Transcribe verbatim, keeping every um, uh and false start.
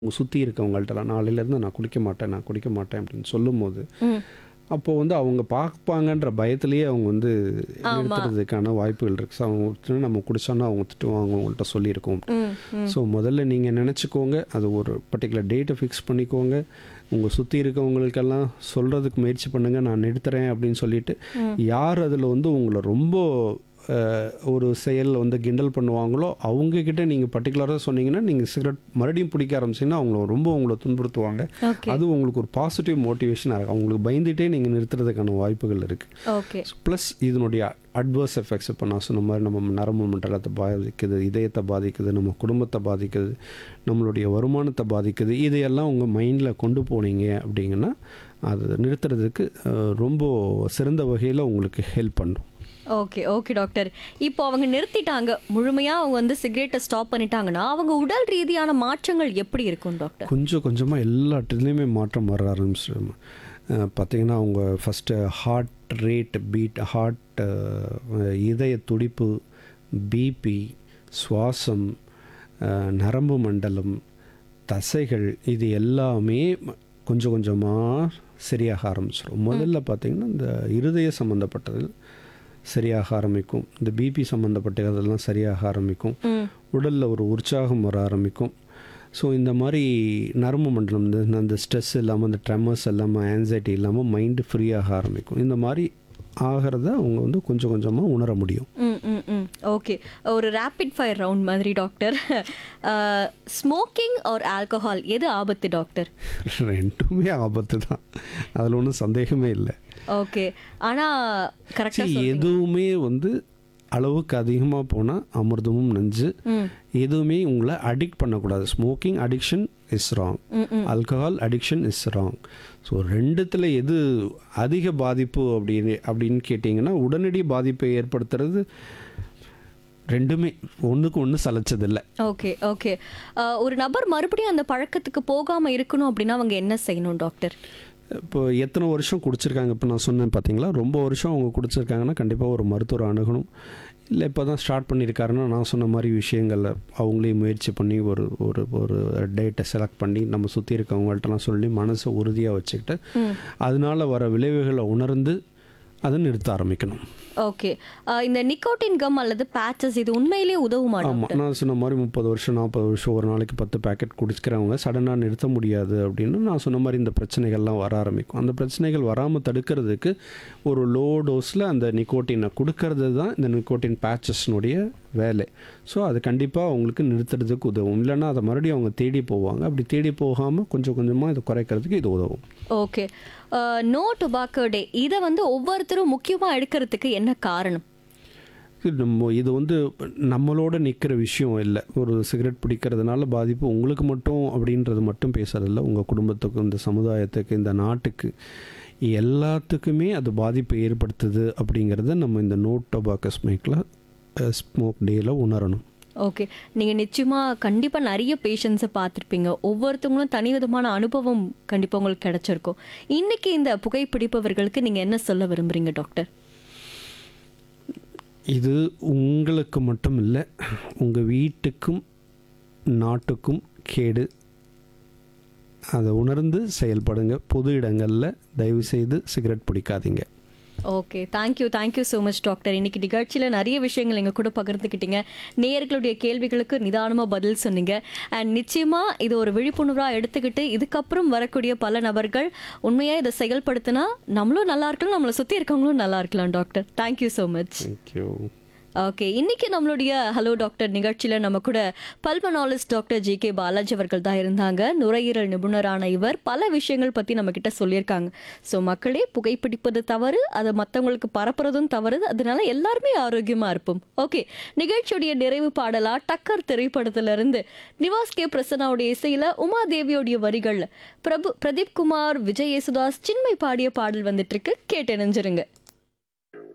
உங்க சுத்தி இருக்கவங்கள்ட்டலாம் நாளையிலேருந்து நான் குடிக்க மாட்டேன், நான் குடிக்க மாட்டேன் அப்படின்னு சொல்லும்போது, ம். அப்போ வந்து அவங்க பார்ப்பாங்கன்ற பயத்திலேயே அவங்க வந்து ஆமா. நிறுத்துறதுக்கான வாய்ப்புகள் இருக்கு. ஸோ அவங்க திட்டு நம்ம குடிச்சோன்னா அவங்க திட்டுவாங்க அவங்கள்ட்ட சொல்லியிருக்கோம். ம். ம். ஸோ முதல்ல நீங்கள் நினச்சிக்கோங்க, அது ஒரு பர்ட்டிகுலர் டேட்டை ஃபிக்ஸ் பண்ணிக்கோங்க. உங்கள் சுற்றி இருக்கவங்களுக்கெல்லாம் சொல்கிறதுக்கு முயற்சி பண்ணுங்கள், நான் நிறுத்துறேன் அப்படின்னு சொல்லிட்டு, ம். யார் அதில் வந்து உங்களை ரொம்ப அஹ், ஒரு செயலில் வந்து கிண்டல் பண்ணுவாங்களோ அவங்கக்கிட்ட நீங்கள் பர்டிகுலராக சொன்னீங்கன்னா, நீங்கள் சிகரெட் மறுபடியும் பிடிக்க ஆரம்பிச்சிங்கன்னா அவங்கள ரொம்ப உங்களை துன்புறுத்துவாங்க. ஓகே. அது உங்களுக்கு ஒரு பாசிட்டிவ் மோட்டிவேஷனாக இருக்கும். அவங்களுக்கு பயந்துகிட்டே நீங்கள் நிறுத்துறதுக்கான வாய்ப்புகள் இருக்குது. ஓகே. ப்ளஸ் இதனுடைய அட்வர்ஸ் எஃபெக்ட்ஸ் இப்போ நான் சொன்ன மாதிரி நம்ம நரம்பு மண்டலத்தை பாதிக்குது, இதயத்தை பாதிக்குது, நம்ம குடும்பத்தை பாதிக்குது, நம்மளுடைய வருமானத்தை பாதிக்குது. இதையெல்லாம் உங்கள் மைண்டில் கொண்டு போனீங்க அப்படிங்கன்னா அது நிறுத்துறதுக்கு அஹ், ரொம்ப சிறந்த வகையில் உங்களுக்கு ஹெல்ப் பண்ணும். Okay okay doctor. இப்போ அவங்க நிறுத்திட்டாங்க, முழுமையா அவங்க வந்து சிகரெட்டை ஸ்டாப் பண்ணிட்டாங்கன்னா அவங்க உடல் ரீதியான மாற்றங்கள் எப்படி இருக்கும் டாக்டர்? கொஞ்சம் கொஞ்சமாக எல்லாத்துலேயுமே மாற்றம் வர ஆரம்பிச்சிடும். பார்த்தீங்கன்னா அவங்க first heart rate beat, heart இதய துடிப்பு, பிபி, சுவாசம், அஹ், நரம்பு மண்டலம், தசைகள், இது எல்லாமே ம- கொஞ்சம் கொஞ்சமாக சரியாக ஆரம்பிச்சிடும். முதல்ல பார்த்திங்கன்னா இந்த இருதய சம்மந்தப்பட்டது சரியாக ஆரம்பிக்கும், இந்த பிபி சம்மந்தப்பட்டதெல்லாம் சரியாக ஆரம்பிக்கும், ம். உடலில் ஒரு உற்சாகம் வர ஆரம்பிக்கும். ஸோ இந்த மாதிரி நரம்பு மண்டலம் இந்த அந்த ஸ்ட்ரெஸ் இல்லாமல், அந்த ட்ரெமர்ஸ் இல்லாமல், ஆன்சைட்டி இல்லாமல் மைண்டு ஃப்ரீயாக ஆரம்பிக்கும். இந்த மாதிரி ஆகிறத அவங்க வந்து கொஞ்சம் கொஞ்சமாக உணர முடியும். ம் ம் ம் ஓகே. ஒரு ரேபிட் ஃபயர் ரவுண்ட் மாதிரி டாக்டர். ஸ்மோக்கிங் ஆர் ஆல்கஹால் எது ஆபத்து டாக்டர்? ரெண்டுமே ஆபத்து தான், அதில் ஒன்றும் சந்தேகமே இல்லை. ஓகே. ஆனா கரெக்டா சரி, சொல்றீங்க. எதுவுமே வந்து அளவுக்கு அதிகமாக போனால் அமிர்தமும் நஞ்சு. ம் எதுவுமே உங்களை அடிக்ட் பண்ணக்கூடாது. ஸ்மோக்கிங் அடிக்ஷன் இஸ் ராங், ம் ம் alcohol addiction is wrong. So ரெண்டுத்தில் எது அதிக பாதிப்பு அப்படின்னு அப்படின்னு கேட்டிங்கன்னா, உடனடி பாதிப்பை ஏற்படுத்துறது ரெண்டுமே ஒன்றுக்கு ஒன்று சலைச்சதில்லை. Okay okay. ஒரு நபர் மறுபடியும் அந்த பழக்கத்துக்கு போகாம இருக்கணும் அப்படின்னா அவங்க என்ன செய்யணும் டாக்டர்? இப்போ எத்தனை வருஷம் குடிச்சிருக்காங்க, இப்போ நான் சொன்னேன் பார்த்தீங்களா, ரொம்ப வருஷம் அவங்க குடிச்சிருக்காங்கன்னா கண்டிப்பாக ஒரு மருத்துவரை அணுகணும். இல்லை இப்போ தான் ஸ்டார்ட் பண்ணியிருக்காருன்னா நான் சொன்ன மாதிரி விஷயங்களில் அவங்களே முயற்சி பண்ணி ஒரு ஒரு ஒரு டேட்டை செலக்ட் பண்ணி நம்ம சுற்றி இருக்கவங்கள்ட்டலாம் சொல்லி மனசை உறுதியாக வச்சுக்கிட்டு ம் அதனால் வர விளைவுகளை உணர்ந்து அதை நிறுத்த ஆரம்பிக்கணும். ஓகே. இந்த நிக்கோட்டின் கம் அல்லது பேச்சஸ் இது உண்மையிலேயே உதவுமா ஆமாம், டாக்டர்? நான் சொன்ன மாதிரி முப்பது வருஷம் நாற்பது வருஷம் ஒரு நாளைக்கு பத்து பேக்கெட் குடிக்கிறவங்க சடனாக நிறுத்த முடியாது அப்படின்னு நான் சொன்ன மாதிரி இந்த பிரச்சனைகள்லாம் வர ஆரம்பிக்கும். அந்த பிரச்சனைகள் வராமல் தடுக்கிறதுக்கு ஒரு லோ டோஸில் அந்த நிக்கோட்டினை கொடுக்கறது தான் இந்த நிக்கோட்டின் பேச்சஸ்னுடைய வேலை. ஸோ அது கண்டிப்பாக அவங்களுக்கு நிறுத்துறதுக்கு உதவும். இல்லைன்னா அதை மறுபடியும் அவங்க தேடி போவாங்க. அப்படி தேடி போகாமல் கொஞ்சம் கொஞ்சமாக இதை குறைக்கிறதுக்கு இது உதவும். ஓகே. நோ டொபாக்கோ டே இதை வந்து ஒவ்வொருத்தரும் முக்கியமாக எடுக்கிறதுக்கு என்ன காரணம்? இது நம்ம இது வந்து நம்மளோட நிற்கிற விஷயம் இல்லை. ஒரு சிகரெட் பிடிக்கிறதுனால பாதிப்பு உங்களுக்கு மட்டும் அப்படின்றது மட்டும் பேசுறதில்ல. உங்கள் குடும்பத்துக்கு, இந்த சமுதாயத்துக்கு, இந்த நாட்டுக்கு எல்லாத்துக்குமே அது பாதிப்பை ஏற்படுத்துது அப்படிங்கிறத நம்ம இந்த நோ டொபாக்கோ ஸ்மோக்கில் ஸ்மோக் டேயில் உணரணும். ஓகே. நீங்கள் நிச்சயமாக கண்டிப்பாக நிறைய பேஷண்ட்ஸை பார்த்துருப்பீங்க. ஒவ்வொருத்தவங்களும் தனி விதமான அனுபவம் கண்டிப்பாக உங்களுக்கு கிடைச்சிருக்கும். இன்னைக்கு இந்த புகைப்பிடிப்பவர்களுக்கு நீங்கள் என்ன சொல்ல விரும்புகிறீங்க டாக்டர்? இது உங்களுக்கு மட்டும் இல்லை, உங்கள் வீட்டுக்கும் நாட்டுக்கும் கேடு. அதை உணர்ந்து செயல்படுங்க. பொது இடங்களில் தயவுசெய்து cigarette பிடிக்காதீங்க. Okay. Thank you thank you so much doctor. இன்னைக்கு நிகழ்ச்சியில் நிறைய விஷயங்கள் எங்கள் கூட பகிர்ந்துக்கிட்டீங்க. நேயர்களுடைய கேள்விகளுக்கு நிதானமாக பதில் சொன்னீங்க. அண்ட் நிச்சயமாக இது ஒரு விழிப்புணர்வாக எடுத்துக்கிட்டு இதுக்கப்புறம் வரக்கூடிய பல நபர்கள் உண்மையாக இதை செயல்படுத்தினா நம்மளும் நல்லா இருக்கலாம், நம்மளை சுற்றி இருக்கவங்களும் நல்லா இருக்கலாம் doctor. Thank you so much. Thank you. Okay. இன்னைக்கு நம்மளுடைய ஹலோ டாக்டர் நிகழ்ச்சியில் நம்ம கூட pulmonologist doctor G K Balaji அவர்கள் தான் இருந்தாங்க. நுரையீரல் நிபுணரான இவர் பல விஷயங்கள் பற்றி நம்ம கிட்ட சொல்லியிருக்காங்க. ஸோ மக்களே, புகைப்பிடிப்பது தவறு, அதை மற்றவங்களுக்கு பரப்புறதும் தவறு. அதனால எல்லாருமே ஆரோக்கியமாக இருப்போம். ஓகே. நிகழ்ச்சியுடைய நிறைவு பாடலா டக்கர் திரைப்படத்திலிருந்து நிவாஸ் கே பிரசன்னாவுடைய இசையில் உமாதேவியோடைய வரிகள் பிரபு பிரதீப் குமார், விஜய் யேசுதாஸ், சின்மை பாடிய பாடல் வந்துட்டு இருக்கு. கேட்டு இணைஞ்சிருங்க.